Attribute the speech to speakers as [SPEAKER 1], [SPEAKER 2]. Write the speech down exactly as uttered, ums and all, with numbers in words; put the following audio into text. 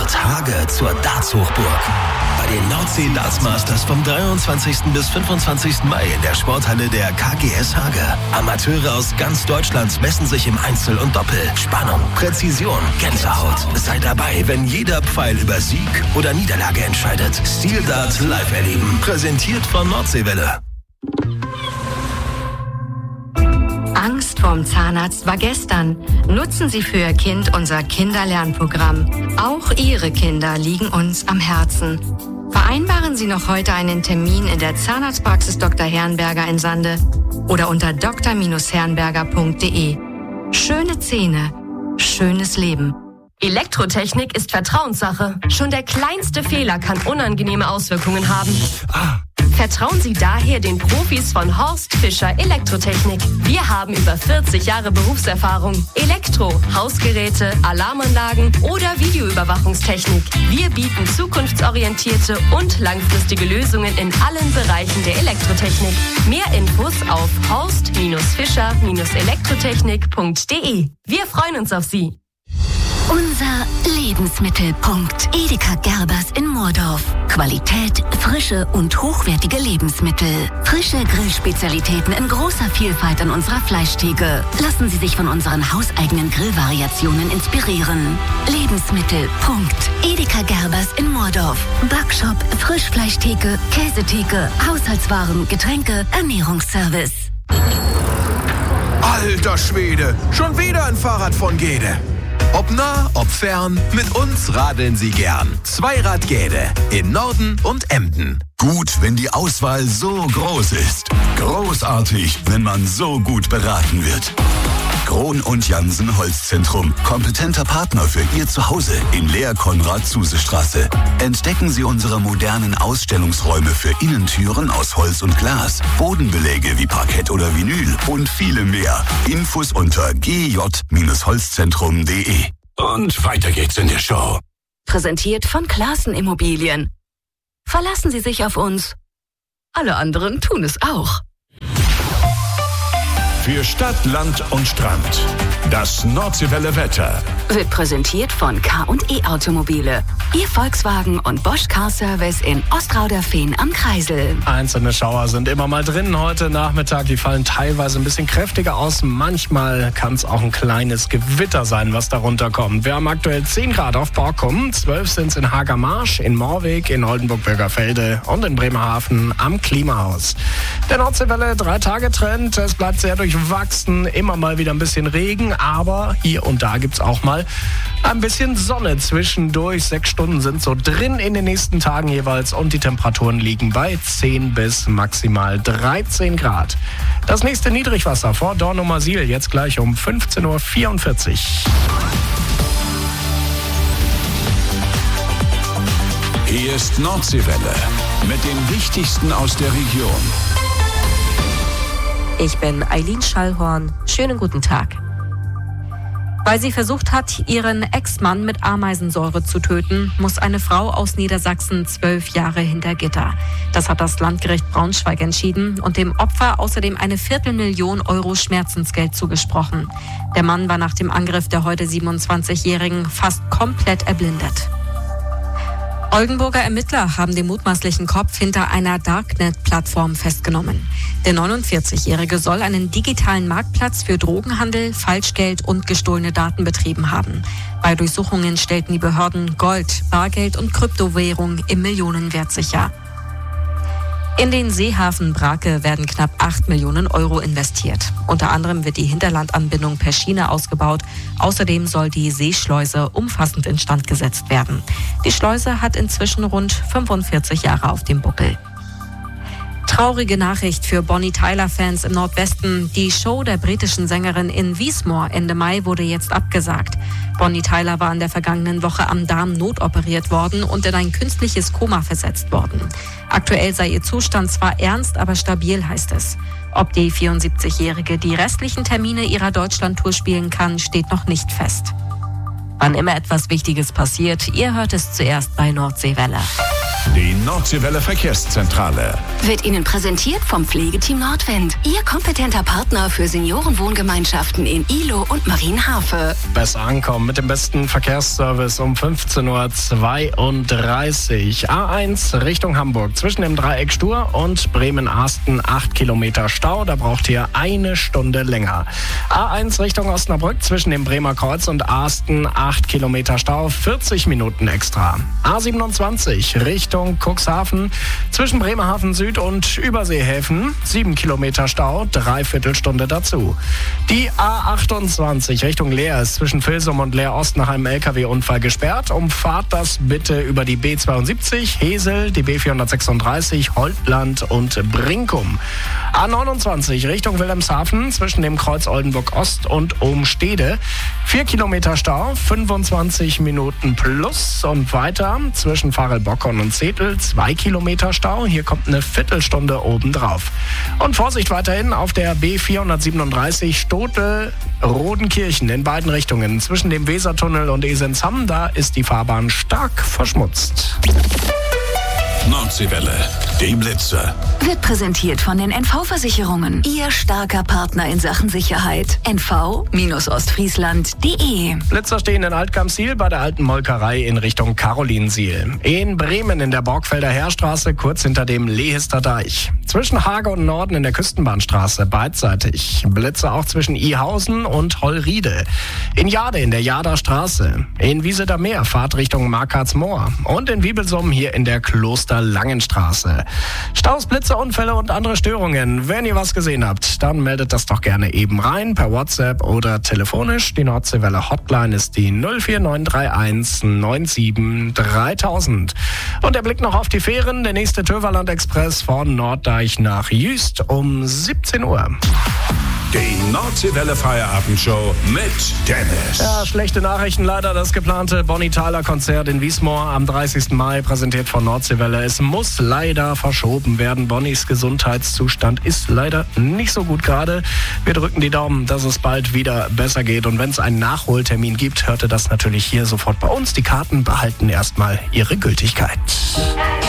[SPEAKER 1] wird Hage zur Darts-Hochburg. Bei den Nordsee Darts Masters vom dreiundzwanzigsten bis fünfundzwanzigsten Mai in der Sporthalle der K G S Hage. Amateure aus ganz Deutschland messen sich im Einzel und Doppel. Spannung, Präzision, Gänsehaut. Sei dabei, wenn jeder Pfeil über Sieg oder Niederlage entscheidet. Steel Dart live erleben. Präsentiert von Nordseewelle.
[SPEAKER 2] Angst vorm Zahnarzt war gestern. Nutzen Sie für Ihr Kind unser Kinderlernprogramm. Auch Ihre Kinder liegen uns am Herzen. Vereinbaren Sie noch heute einen Termin in der Zahnarztpraxis Doktor Herrenberger in Sande oder unter d r herrenberger punkt d e. Schöne Zähne, schönes Leben.
[SPEAKER 3] Elektrotechnik ist Vertrauenssache. Schon der kleinste Fehler kann unangenehme Auswirkungen haben.
[SPEAKER 1] Ah.
[SPEAKER 3] Vertrauen Sie daher den Profis von Horst Fischer Elektrotechnik. Wir haben über vierzig Jahre Berufserfahrung. Elektro, Hausgeräte, Alarmanlagen oder Videoüberwachungstechnik. Wir bieten zukunftsorientierte und langfristige Lösungen in allen Bereichen der Elektrotechnik. Mehr Infos auf horst fischer elektrotechnik punkt d e. Wir freuen uns auf Sie.
[SPEAKER 4] Unser Lebensmittelpunkt. Edeka Gerbers in Moordorf. Qualität, Frische und hochwertige Lebensmittel. Frische Grillspezialitäten in großer Vielfalt an unserer Fleischtheke. Lassen Sie sich von unseren hauseigenen Grillvariationen inspirieren. Lebensmittelpunkt. Edeka Gerbers in Moordorf. Backshop, Frischfleischtheke, Käsetheke, Haushaltswaren, Getränke, Ernährungsservice.
[SPEAKER 5] Alter Schwede, schon wieder ein Fahrrad von Gede. Ob nah, ob fern, mit uns radeln Sie gern. Zweirad Gede in Norden und Emden.
[SPEAKER 6] Gut, wenn die Auswahl so groß ist. Großartig, wenn man so gut beraten wird. Krohn und Jansen Holzzentrum. Kompetenter Partner für Ihr Zuhause in Lehr-Konrad-Zuse-Straße. Entdecken Sie unsere modernen Ausstellungsräume für Innentüren aus Holz und Glas, Bodenbeläge wie Parkett oder Vinyl und viele mehr. Infos unter g j holzzentrum punkt d e. Und weiter geht's in der Show.
[SPEAKER 4] Präsentiert von Klaassen Immobilien. Verlassen Sie sich auf uns. Alle anderen tun es auch.
[SPEAKER 6] Für Stadt, Land und Strand. Das Nordseewelle Wetter.
[SPEAKER 4] Wird präsentiert von K und E Automobile. Ihr Volkswagen und Bosch Car Service in Ostrauderfehn am Kreisel.
[SPEAKER 7] Einzelne Schauer sind immer mal drin heute Nachmittag. Die fallen teilweise ein bisschen kräftiger aus. Manchmal kann es auch ein kleines Gewitter sein, was darunter kommt. Wir haben aktuell zehn Grad auf Borkum, zwölf sind es in Hagermarsch, in Moorweg, in Oldenburg-Bürgerfelde und in Bremerhaven am Klimahaus. Der Nordseewelle drei-Tage-Trend. Es bleibt sehr durchwachsen. Immer mal wieder ein bisschen Regen, aber hier und da gibt es auch mal ein bisschen Sonne zwischendurch. Sechs Stunden sind so drin in den nächsten Tagen jeweils und die Temperaturen liegen bei zehn bis maximal dreizehn Grad. Das nächste Niedrigwasser vor Dornumersiel jetzt gleich um fünfzehn Uhr vierundvierzig.
[SPEAKER 6] Hier ist Nordseewelle mit dem Wichtigsten aus der Region.
[SPEAKER 8] Ich bin Eileen Schallhorn. Schönen guten Tag. Weil sie versucht hat, ihren Ex-Mann mit Ameisensäure zu töten, muss eine Frau aus Niedersachsen zwölf Jahre hinter Gitter. Das hat das Landgericht Braunschweig entschieden und dem Opfer außerdem eine Viertelmillion Euro Schmerzensgeld zugesprochen. Der Mann war nach dem Angriff der heute siebenundzwanzigjährigen fast komplett erblindet. Oldenburger Ermittler haben den mutmaßlichen Kopf hinter einer Darknet-Plattform festgenommen. Der neunundvierzigjährige soll einen digitalen Marktplatz für Drogenhandel, Falschgeld und gestohlene Daten betrieben haben. Bei Durchsuchungen stellten die Behörden Gold, Bargeld und Kryptowährung im Millionenwert sicher. In den Seehafen Brake werden knapp acht Millionen Euro investiert. Unter anderem wird die Hinterlandanbindung per Schiene ausgebaut. Außerdem soll die Seeschleuse umfassend instand gesetzt werden. Die Schleuse hat inzwischen rund fünfundvierzig Jahre auf dem Buckel. Traurige Nachricht für Bonnie Tyler-Fans im Nordwesten. Die Show der britischen Sängerin in Wiesmoor Ende Mai wurde jetzt abgesagt. Bonnie Tyler war in der vergangenen Woche am Darm notoperiert worden und in ein künstliches Koma versetzt worden. Aktuell sei ihr Zustand zwar ernst, aber stabil, heißt es. Ob die vierundsiebzigjährige die restlichen Termine ihrer Deutschlandtour spielen kann, steht noch nicht fest. Wann immer etwas Wichtiges passiert, ihr hört es zuerst bei Nordseewelle.
[SPEAKER 9] Die Nordseewelle Verkehrszentrale.
[SPEAKER 4] Wird Ihnen präsentiert vom Pflegeteam Nordwind. Ihr kompetenter Partner für Seniorenwohngemeinschaften in Ihlow und Marienhafe.
[SPEAKER 7] Besser ankommen mit dem besten Verkehrsservice um fünfzehn Uhr zweiunddreißig. A eins Richtung Hamburg zwischen dem Dreieck Stur und Bremen-Arsten acht Kilometer Stau. Da braucht ihr eine Stunde länger. A eins Richtung Osnabrück zwischen dem Bremer Kreuz und Arsten acht Kilometer Stau, vierzig Minuten extra. A siebenundzwanzig Richtung Cuxhaven zwischen Bremerhaven Süd und Überseehäfen, sieben Kilometer Stau, dreiviertel Stunde dazu. Die A achtundzwanzig Richtung Leer ist zwischen Vilsum und Leer Ost nach einem L K W-Unfall gesperrt. Umfahrt das bitte über die B zweiundsiebzig, Hesel, die B vierhundertsechsunddreißig, Holtland und Brinkum. A neunundzwanzig Richtung Wilhelmshaven zwischen dem Kreuz Oldenburg Ost und Ohm-Stede, vier Kilometer Stau, fünfundzwanzig Minuten plus und weiter zwischen Farelbockern und Zetel, zwei Kilometer Stau. Hier kommt eine Viertelstunde obendrauf. Und Vorsicht weiterhin auf der B vierhundertsiebenunddreißig Stotel-Rodenkirchen in beiden Richtungen. Zwischen dem Wesertunnel und Esenzham, da ist die Fahrbahn stark verschmutzt.
[SPEAKER 9] Nordseewelle, die Blitzer.
[SPEAKER 4] Wird präsentiert von den N V-Versicherungen. Ihr starker Partner in Sachen Sicherheit. N V Ostfriesland punkt de.
[SPEAKER 7] Blitzer stehen in Altgamsiel bei der alten Molkerei in Richtung Karolinsiel. In Bremen in der Borgfelder Heerstraße kurz hinter dem Lehister Deich. Zwischen Hage und Norden in der Küstenbahnstraße beidseitig. Blitzer auch zwischen Ihausen und Hollriede. In Jade in der Jader Straße. In Wieseter Meer Fahrt Richtung Markartsmoor. Und in Wiebelsum hier in der Klosterlangenstraße. Staus, Blitze, Unfälle und andere Störungen. Wenn ihr was gesehen habt, dann meldet das doch gerne eben rein per WhatsApp oder telefonisch. Die Nordseewelle Hotline ist die null vier neun drei eins neun sieben dreitausend. Und der Blick noch auf die Fähren. Der nächste Töverland Express von Norddeich nach Jüst um siebzehn Uhr.
[SPEAKER 9] Die Nordseewelle Feierabendshow mit Dennis.
[SPEAKER 7] Ja, schlechte Nachrichten leider. Das geplante Bonnie Tyler Konzert in Wiesmoor am dreißigsten Mai, präsentiert von Nordseewelle. Es muss leider verschoben werden. Bonnies Gesundheitszustand ist leider nicht so gut gerade. Wir drücken die Daumen, dass es bald wieder besser geht. Und wenn es einen Nachholtermin gibt, hört ihr das natürlich hier sofort bei uns. Die Karten behalten erstmal ihre Gültigkeit.